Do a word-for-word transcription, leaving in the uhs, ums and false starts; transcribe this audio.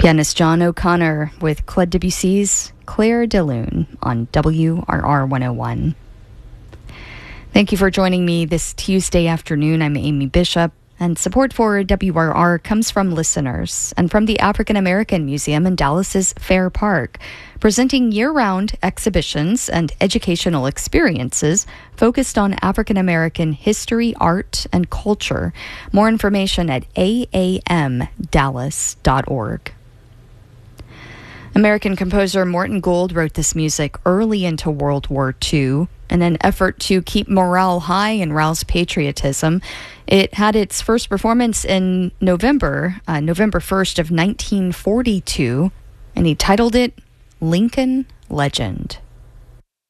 Pianist John O'Connor with Claude Debussy's Clair de Lune on W R R one oh one. Thank you for joining me this Tuesday afternoon. I'm Amy Bishop, and support for W R R comes from listeners and from the African American Museum in Dallas's Fair Park, presenting year-round exhibitions and educational experiences focused on African American history, art, and culture. More information at a a m dallas dot org. American composer Morton Gould wrote this music early into World War Two in an effort to keep morale high and rouse patriotism. It had its first performance in November, uh, November first of nineteen forty-two, and he titled it Lincoln Legend.